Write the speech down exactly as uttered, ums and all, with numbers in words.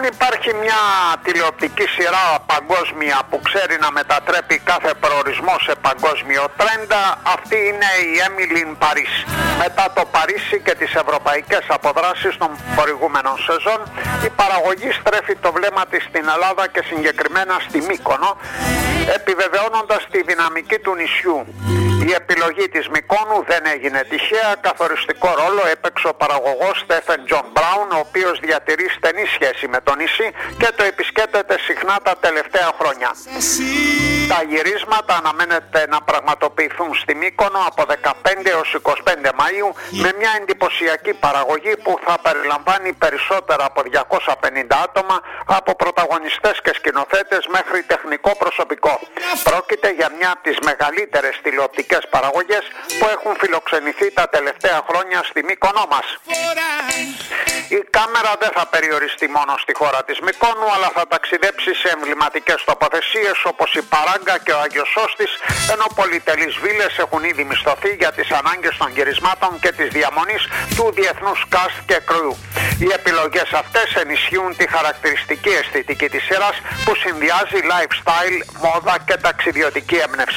υπάρχει μια τηλεοπτική σειρά παγκόσμια που ξέρει να μετατρέπει κάθε προορισμό σε παγκόσμιο τρέντ, αυτή είναι η Emily in Paris. Μετά το Παρίσι και τις ευρωπαϊκές αποδράσεις των προηγούμενων σεζόν, η παραγωγή στρέφει το βλέμμα της στην Ελλάδα και συγκεκριμένα στη Μύκονο, επιβεβαιώνοντας τη δυναμική του νησιού. Η επιλογή της Μυκόνου δεν έγινε τυχαία, καθοριστικό ρόλο έπαιξε ο παραγωγός Στέφεν Τζον Μπράουν, ο οποίος διατηρεί στενή σχέση με το νησί και το επισκέπτεται συχνά τα τελευταία χρόνια. Τα γυρίσματα αναμένεται να πραγματοποιηθούν στη Μύκονο από δεκαπέντε έως είκοσι πέντε Μαΐου με μια εντυπωσιακή παραγωγή που θα περιλαμβάνει περισσότερα από διακόσια πενήντα άτομα, από πρωταγωνιστές και σκηνοθέτες μέχρι τεχνικό προσωπικό. Πρόκειται για μια από τις μεγαλύτερες τηλεοπτικές παραγωγές που έχουν φιλοξενηθεί τα τελευταία χρόνια στη Μύκονό μας. Η κάμερα δεν θα περιοριστεί μόνο στη χώρα της Μυκόνου, αλλά θα ταξιδέψει σε εμβληματικές τοποθεσίες όπως η Παράγκα και ο Άγιος Σώστης, ενώ πολυτελείς βίλες έχουν ήδη μισθωθεί για τις ανάγκες των γυρισμάτων και της διαμονής του διεθνούς cast και κρουου. Οι επιλογές αυτές ενισχύουν τη χαρακτηριστική αισθητική της σειράς που συνδυάζει lifestyle, μόδα και ταξιδιωτική έμπνευση.